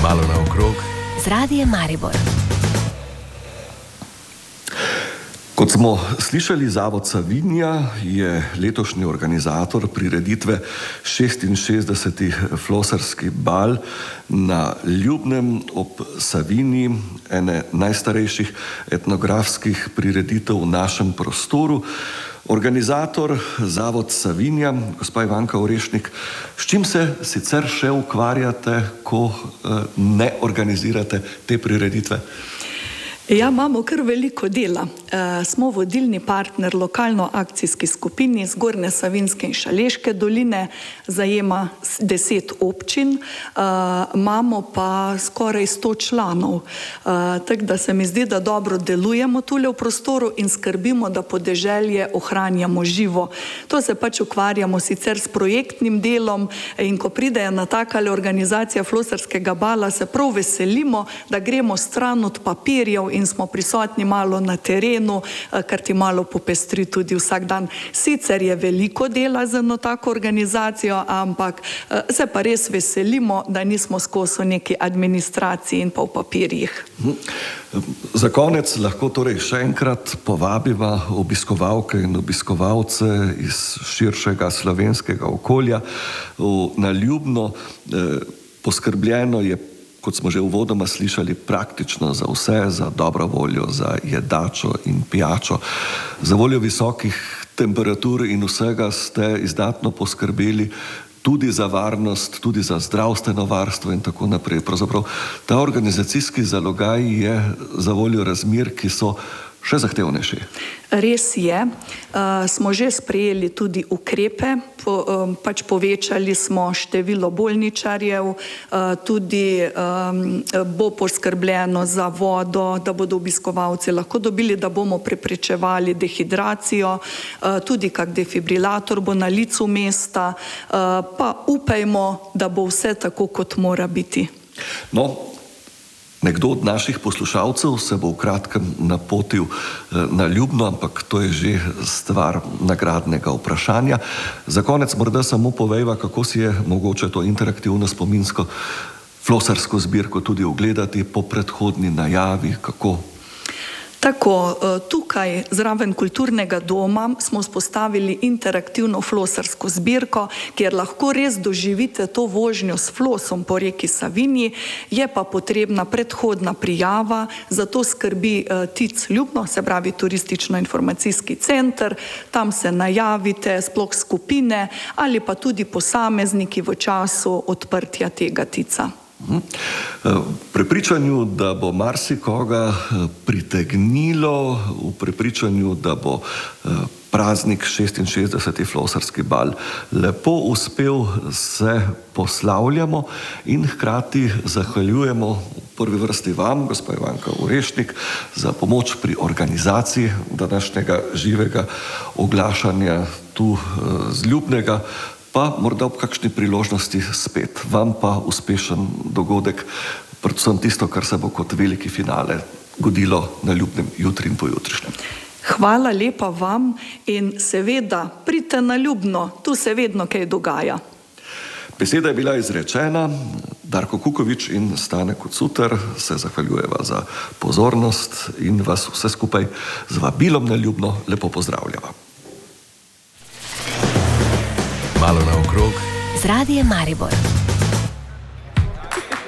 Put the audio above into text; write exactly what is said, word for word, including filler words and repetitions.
Malo naokrog z Radiem Maribor. Kot smo slišali, Zavod Savinja je letošnji organizator prireditve šestinšestdeseti Flosarski bal na Ljubnem ob Savinji, ene najstarejših etnografskih prireditev v našem prostoru. Organizator Zavod Savinja, gospa Ivanka Orešnik, s čim se sicer še ukvarjate, ko eh, ne organizirate te prireditve? Ja, imamo kar veliko dela. E, smo vodilni partner lokalno-akcijski skupini Zgornje Savinjske in Šaleške doline, zajema deset občin, e, imamo pa skoraj sto članov. E, tako da se mi zdi, da dobro delujemo tule v prostoru in skrbimo, da podeželje ohranjamo živo. To se pač ukvarjamo sicer s projektnim delom in ko pridejo na takale organizacija Flosarskega bala, se prav veselimo, da gremo stran od papirjev in smo prisotni malo na terenu, kar ti malo popestri tudi vsak dan. Sicer je veliko dela za eno tako organizacijo, ampak se pa res veselimo, da nismo skozi neki administraciji in pa v papirjih. Za konec lahko torej še enkrat povabiva obiskovalke in obiskovalce iz širšega slovenskega okolja na Ljubno. Poskrbljeno je, kot smo že uvodoma slišali, praktično za vse, za dobro voljo, za jedačo in pijačo. Za voljo visokih temperatur in vsega ste izdatno poskrbeli tudi za varnost, tudi za zdravstveno varstvo in tako naprej. Pravzaprav ta organizacijski zalogaj je za voljo razmer, ki so še zahtevnejši. Res je, uh, smo že sprejeli tudi ukrepe, po, um, pač povečali smo število bolničarjev, uh, tudi um, bo poskrbljeno za vodo, da bodo obiskovalci lahko dobili, da bomo preprečevali dehidracijo, uh, tudi kak defibrilator bo na licu mesta, uh, pa upajmo, da bo vse tako, kot mora biti. No, nekdo od naših poslušalcev se bo v kratkem napotil na Ljubno, ampak to je že stvar nagradnega vprašanja. Za konec morda samo povejva, kako si je mogoče to interaktivno spominsko flosarsko zbirko tudi ogledati po predhodni najavi, kako? Tako, tukaj zraven kulturnega doma smo vzpostavili interaktivno flosarsko zbirko, kjer lahko res doživite to vožnjo s flosom po reki Savinji, je pa potrebna predhodna prijava, zato skrbi T I C Ljubno, se pravi turistično-informacijski center, tam se najavite, sploh skupine ali pa tudi posamezniki v času odprtja tega T I C-a. V prepričanju, da bo marsikoga pritegnilo, v prepričanju, da bo praznik šestinšestdeseti Flosarski bal lepo uspel, se poslavljamo in hkrati zahvaljujemo v prvi vrsti vam, gospa Ivanka Orešnik, za pomoč pri organizaciji današnjega živega oglašanja tu z Ljubnega, pa morda ob kakšni priložnosti spet. Vam pa uspešen dogodek, predvsem tisto, kar se bo kot veliki finale godilo na Ljubnem jutri in pojutrišnjem. Hvala lepa vam in seveda pridite na Ljubno, tu se vedno kaj dogaja. Beseda je bila izrečena, Darko Kukovič in Stane Kocuter se zahvaljujeva za pozornost in vas vse skupaj z vabilom na Ljubno lepo pozdravljava. Malo naokrog z Radiem Maribor.